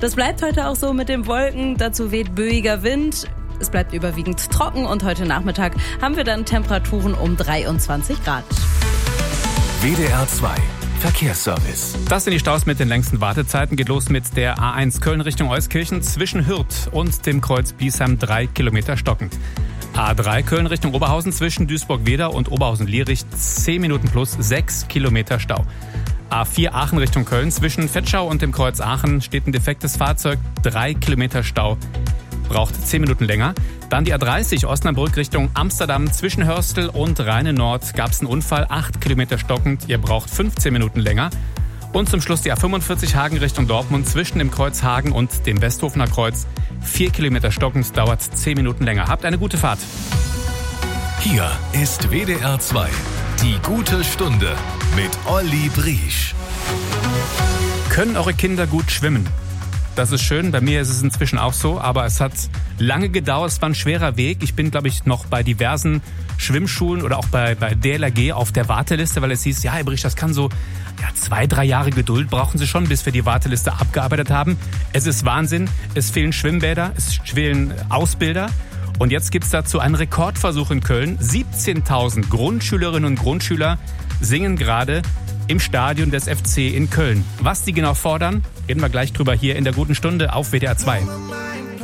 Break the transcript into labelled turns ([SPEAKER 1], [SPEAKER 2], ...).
[SPEAKER 1] Das bleibt heute auch so mit den Wolken. Dazu weht böiger Wind. Es bleibt überwiegend trocken und heute Nachmittag haben wir dann Temperaturen um 23 Grad.
[SPEAKER 2] WDR 2 Verkehrsservice.
[SPEAKER 3] Das sind die Staus mit den längsten Wartezeiten. Geht los mit der A1 Köln Richtung Euskirchen zwischen Hürth und dem Kreuz Biesheim 3 Kilometer stockend. A3 Köln Richtung Oberhausen zwischen Duisburg-Wedau und Oberhausen-Lierich 10 Minuten plus 6 Kilometer Stau. A4 Aachen Richtung Köln zwischen Vetschau und dem Kreuz Aachen steht ein defektes Fahrzeug, 3 Kilometer Stau. Braucht 10 Minuten länger. Dann die A30 Osnabrück Richtung Amsterdam zwischen Hörstel und Rheine-Nord gab es einen Unfall, 8 Kilometer stockend, ihr braucht 15 Minuten länger. Und zum Schluss die A45 Hagen Richtung Dortmund zwischen dem Kreuz Hagen und dem Westhofener Kreuz, 4 Kilometer stockend, dauert 10 Minuten länger. Habt eine gute Fahrt.
[SPEAKER 2] Hier ist WDR 2, die gute Stunde mit Olli Briesch.
[SPEAKER 3] Können eure Kinder gut schwimmen? Das ist schön, bei mir ist es inzwischen auch so, aber es hat lange gedauert, es war ein schwerer Weg. Ich bin, glaube ich, noch bei diversen Schwimmschulen oder auch bei DLRG auf der Warteliste, weil es hieß, ja, Herr Briesch, das kann so 2-3 Jahre Geduld brauchen Sie schon, bis wir die Warteliste abgearbeitet haben. Es ist Wahnsinn, es fehlen Schwimmbäder, es fehlen Ausbilder. Und jetzt gibt es dazu einen Rekordversuch in Köln. 17.000 Grundschülerinnen und Grundschüler singen gerade im Stadion des FC in Köln. Was die genau fordern, reden wir gleich drüber hier in der guten Stunde auf WDR 2.